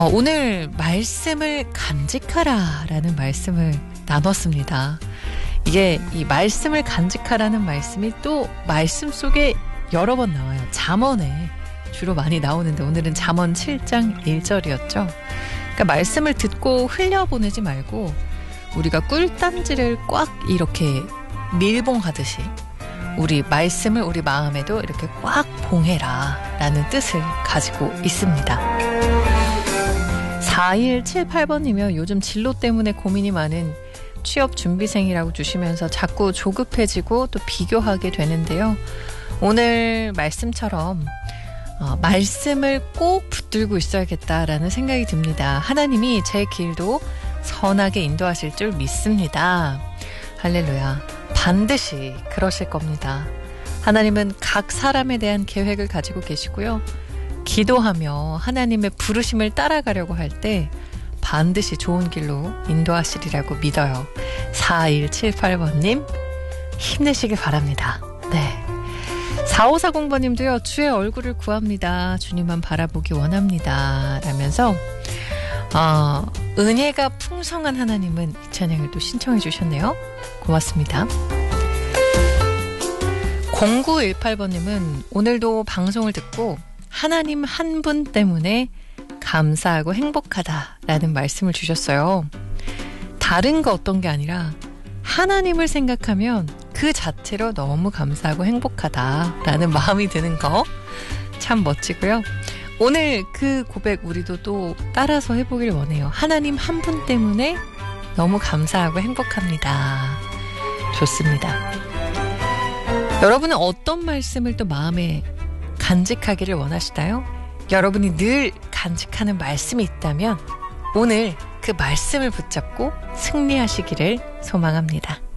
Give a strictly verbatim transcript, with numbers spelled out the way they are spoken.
어, 오늘 말씀을 간직하라 라는 말씀을 나눴습니다. 이게 이 말씀을 간직하라는 말씀이 또 말씀 속에 여러 번 나와요. 잠언에 주로 많이 나오는데 오늘은 잠언 칠 장 일 절이었죠. 그러니까 말씀을 듣고 흘려보내지 말고 우리가 꿀단지를 꽉 이렇게 밀봉하듯이 우리 말씀을 우리 마음에도 이렇게 꽉 봉해라 라는 뜻을 가지고 있습니다. 사일칠팔 번이며 요즘 진로 때문에 고민이 많은 취업 준비생이라고 주시면서 자꾸 조급해지고 또 비교하게 되는데요. 오늘 말씀처럼 어, 말씀을 꼭 붙들고 있어야겠다라는 생각이 듭니다. 하나님이 제 길도 선하게 인도하실 줄 믿습니다. 할렐루야. 반드시 그러실 겁니다. 하나님은 각 사람에 대한 계획을 가지고 계시고요. 기도하며 하나님의 부르심을 따라가려고 할 때 반드시 좋은 길로 인도하시리라고 믿어요. 사일칠팔 번님 힘내시길 바랍니다. 네. 사오사공 번님도요. 주의 얼굴을 구합니다. 주님만 바라보기 원합니다. 라면서 어, 은혜가 풍성한 하나님은 이 찬양을 또 신청해 주셨네요. 고맙습니다. 공구일팔 번님은 오늘도 방송을 듣고 하나님 한 분 때문에 감사하고 행복하다라는 말씀을 주셨어요. 다른 거 어떤 게 아니라 하나님을 생각하면 그 자체로 너무 감사하고 행복하다라는 마음이 드는 거 참 멋지고요. 오늘 그 고백 우리도 또 따라서 해보길 원해요. 하나님 한 분 때문에 너무 감사하고 행복합니다. 좋습니다. 여러분은 어떤 말씀을 또 마음에 간직하기를 원하시나요? 여러분이 늘 간직하는 말씀이 있다면 오늘 그 말씀을 붙잡고 승리하시기를 소망합니다.